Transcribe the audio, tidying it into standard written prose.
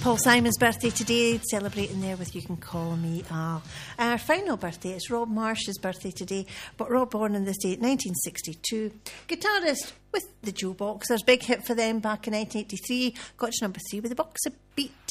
Paul Simon's birthday today, celebrating there with You Can Call Me Al. Our final birthday, it's Rob Marsh's birthday today, but Rob born on this date, 1962. Guitarist with the Joe Boxers, big hit for them back in 1983, got to number 3 with the Boxer Beat.